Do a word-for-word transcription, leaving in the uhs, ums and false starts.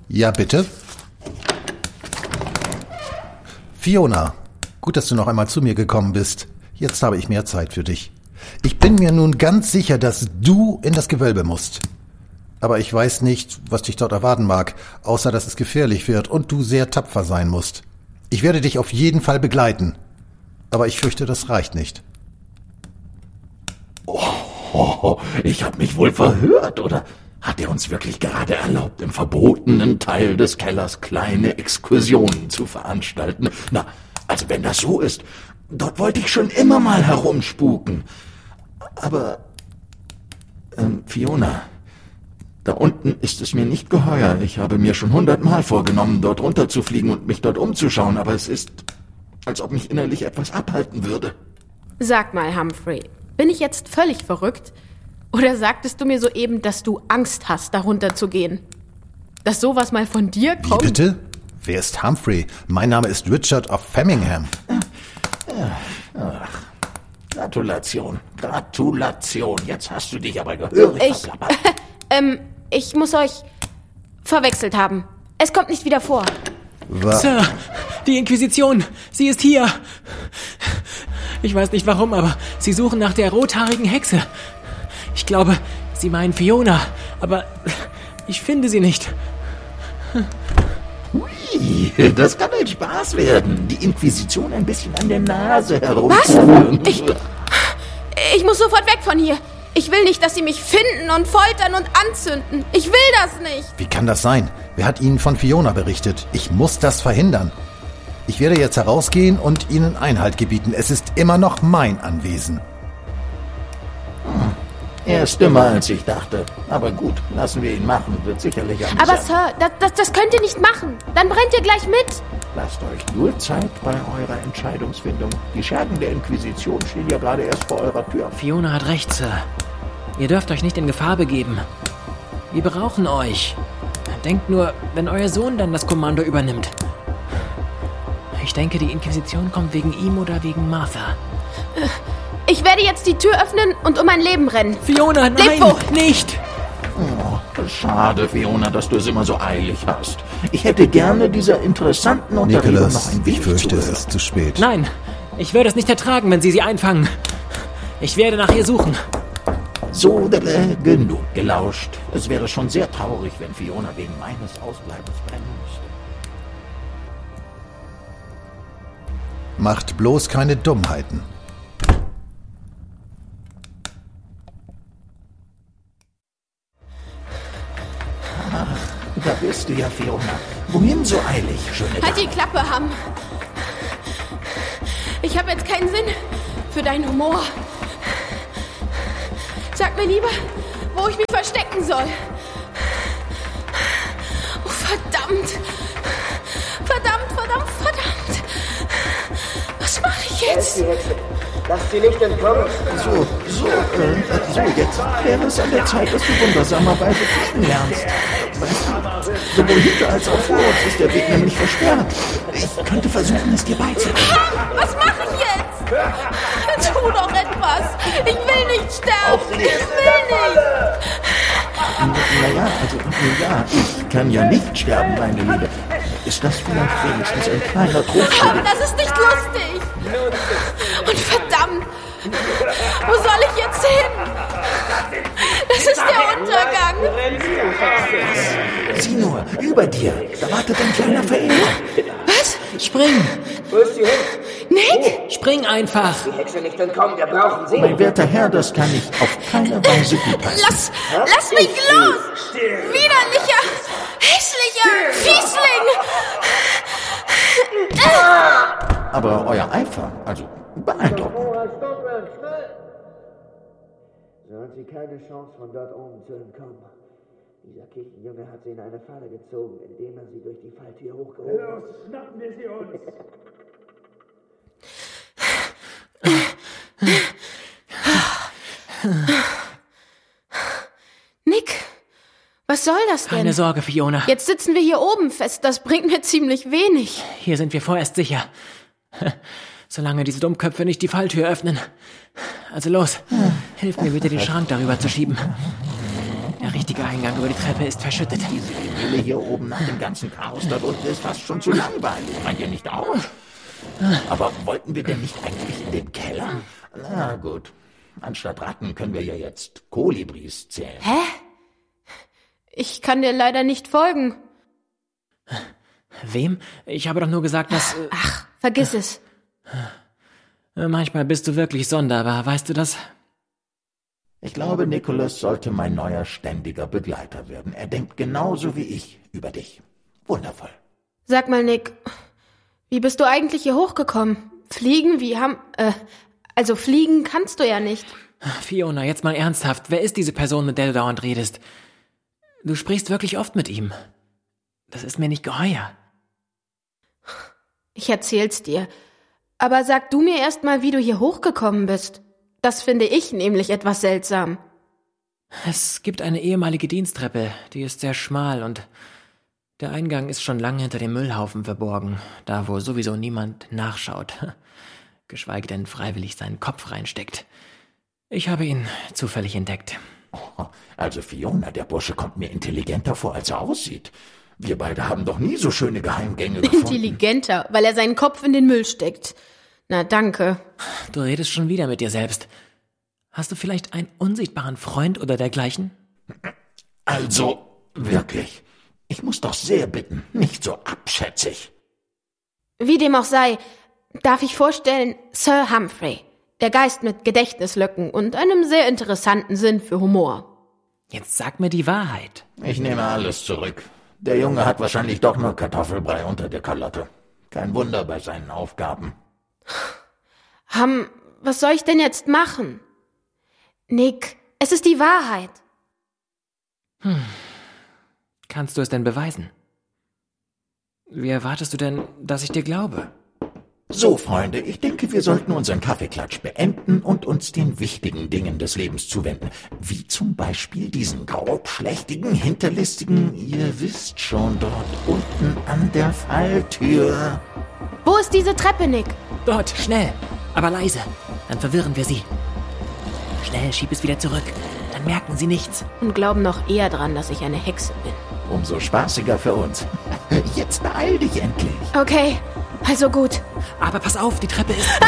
Ja, bitte? Fiona, gut, dass du noch einmal zu mir gekommen bist. Jetzt habe ich mehr Zeit für dich. Ich bin mir nun ganz sicher, dass du in das Gewölbe musst. Aber ich weiß nicht, was dich dort erwarten mag, außer dass es gefährlich wird und du sehr tapfer sein musst. Ich werde dich auf jeden Fall begleiten. Aber ich fürchte, das reicht nicht. Oh, oh, ich habe mich wohl verhört, oder hat er uns wirklich gerade erlaubt, im verbotenen Teil des Kellers kleine Exkursionen zu veranstalten? Na, also wenn das so ist, dort wollte ich schon immer mal herumspuken. Aber, ähm, Fiona, da unten ist es mir nicht geheuer. Ich habe mir schon hundertmal vorgenommen, dort runterzufliegen und mich dort umzuschauen, aber es ist, als ob mich innerlich etwas abhalten würde. Sag mal, Humphrey, bin ich jetzt völlig verrückt? Oder sagtest du mir soeben, dass du Angst hast, da runterzugehen? Dass sowas mal von dir kommt? Wie bitte? Wer ist Humphrey? Mein Name ist Richard of Framingham. Ach, Gratulation, Gratulation. Jetzt hast du dich aber gehörig Ich, verplappert. ähm, ich muss euch verwechselt haben. Es kommt nicht wieder vor. Was? Sir, die Inquisition, sie ist hier. Ich weiß nicht warum, aber sie suchen nach der rothaarigen Hexe. Ich glaube, sie meinen Fiona, aber ich finde sie nicht. Hui, das kann ein Spaß werden. Die Inquisition ein bisschen an der Nase herumführen. Was? Ich, ich muss sofort weg von hier. Ich will nicht, dass sie mich finden und foltern und anzünden. Ich will das nicht. Wie kann das sein? Wer hat Ihnen von Fiona berichtet? Ich muss das verhindern. Ich werde jetzt herausgehen und Ihnen Einhalt gebieten. Es ist immer noch mein Anwesen. Er ist dümmer, als ich dachte. Aber gut, lassen wir ihn machen. Wird sicherlich amüsant. Aber Sir, das, das, das könnt ihr nicht machen. Dann brennt ihr gleich mit. Lasst euch nur Zeit bei eurer Entscheidungsfindung. Die Schergen der Inquisition stehen ja gerade erst vor eurer Tür. Fiona hat recht, Sir. Ihr dürft euch nicht in Gefahr begeben. Wir brauchen euch. Denkt nur, wenn euer Sohn dann das Kommando übernimmt. Ich denke, die Inquisition kommt wegen ihm oder wegen Martha. Ich werde jetzt die Tür öffnen und um mein Leben rennen. Fiona, nein, Leb nicht! Oh, schade, Fiona, dass du es immer so eilig hast. Ich hätte gerne dieser interessanten Unterredung noch Nicholas, ein ich wenig fürchte, es zugehört. ist zu spät. Nein, ich würde es nicht ertragen, wenn sie sie einfangen. Ich werde nach ihr suchen. So, äh, genug gelauscht. Es wäre schon sehr traurig, wenn Fiona wegen meines Ausbleibens brennen müsste. Macht bloß keine Dummheiten. Da bist du ja, Fiona. Wohin so eilig, schöne Halt die Dame? Klappe, Ham. Ich habe jetzt keinen Sinn für deinen Humor. Sag mir lieber, wo ich mich verstecken soll. Oh, verdammt. Verdammt, verdammt, verdammt. Was mache ich jetzt? Lass sie nicht entkommen. So, so, äh, so, jetzt wäre es an der Zeit, dass du wundersamerweise fliegen lernst. Weißt du, sowohl hinter als auch vor uns ist der Weg nämlich versperrt. Ich könnte versuchen, es dir beizubringen. Was mache ich jetzt? Tu doch etwas. Ich will nicht sterben. Ich will nicht. Naja, also, ja, ich kann ja nicht sterben, meine Liebe. Ist das vielleicht wenigstens ein kleiner Trost für Aber dich? das ist nicht lustig. Und verdammt, wo soll ich jetzt hin? Das ist der Untergang. Sieh nur, über dir, da wartet ein kleiner Verehrer. Was? Spring! Wo ist sie hin? Nick? Spring einfach! Die Hexe nicht entkommen, wir brauchen sie. Mein werter Herr, das kann ich auf keine Weise gutheißen. Lass, lass mich los! Widerlicher, hässlicher Fiesling! Aber euer Eifer, also beeindruckend. So hat sie keine Chance, von dort oben zu entkommen. Dieser Kirchenjunge hat sie in eine Falle gezogen, indem er sie durch die Falltür hochgehoben hat. Los, schnappen wir sie uns! Nick, was soll das denn? Keine Sorge, Fiona. Jetzt sitzen wir hier oben fest, das bringt mir ziemlich wenig. Hier sind wir vorerst sicher. Solange diese Dummköpfe nicht die Falltür öffnen. Also los, hilf mir bitte, den Schrank darüber zu schieben. Ja, Der richtige Eingang über die Treppe ist verschüttet. Diese Idylle hier oben nach dem ganzen Chaos dort unten ist fast schon zu langweilig. Meint ihr nicht auch? Aber wollten wir denn nicht eigentlich in den Keller? Na gut. Anstatt Ratten können wir ja jetzt Kolibris zählen. Hä? Ich kann dir leider nicht folgen. Wem? Ich habe doch nur gesagt, dass... Äh, Ach, vergiss es. Manchmal bist du wirklich sonderbar, weißt du das? Ich glaube, Nicholas sollte mein neuer ständiger Begleiter werden. Er denkt genauso wie ich über dich. Wundervoll. Sag mal, Nick, wie bist du eigentlich hier hochgekommen? Fliegen, wie haben... Äh, also fliegen kannst du ja nicht. Fiona, jetzt mal ernsthaft. Wer ist diese Person, mit der du dauernd redest? Du sprichst wirklich oft mit ihm. Das ist mir nicht geheuer. Ich erzähl's dir. Aber sag du mir erst mal, wie du hier hochgekommen bist. Das finde ich nämlich etwas seltsam. Es gibt eine ehemalige Dienstreppe, die ist sehr schmal und der Eingang ist schon lange hinter dem Müllhaufen verborgen, da wo sowieso niemand nachschaut, geschweige denn freiwillig seinen Kopf reinsteckt. Ich habe ihn zufällig entdeckt. Oh, also Fiona, der Bursche kommt mir intelligenter vor, als er aussieht. Wir beide haben doch nie so schöne Geheimgänge gefunden. Intelligenter, weil er seinen Kopf in den Müll steckt. Na, danke. Du redest schon wieder mit dir selbst. Hast du vielleicht einen unsichtbaren Freund oder dergleichen? Also, wirklich. Ich muss doch sehr bitten, nicht so abschätzig. Wie dem auch sei, darf ich vorstellen, Sir Humphrey. Der Geist mit Gedächtnislücken und einem sehr interessanten Sinn für Humor. Jetzt sag mir die Wahrheit. Ich nehme alles zurück. Der Junge hat wahrscheinlich doch nur Kartoffelbrei unter der Kalotte. Kein Wunder bei seinen Aufgaben. Ham, was soll ich denn jetzt machen? Nick, es ist die Wahrheit. Hm. Kannst du es denn beweisen? Wie erwartest du denn, dass ich dir glaube? So, Freunde, ich denke, wir sollten unseren Kaffeeklatsch beenden und uns den wichtigen Dingen des Lebens zuwenden. Wie zum Beispiel diesen grobschlächtigen, hinterlistigen, ihr wisst schon, dort unten an der Falltür. Wo ist diese Treppe, Nick? Dort, schnell, aber leise. Dann verwirren wir sie. Schnell, schieb es wieder zurück. Dann merken sie nichts. Und glauben noch eher dran, dass ich eine Hexe bin. Umso spaßiger für uns. Jetzt beeil dich endlich. Okay, also gut. Aber pass auf, die Treppe ist...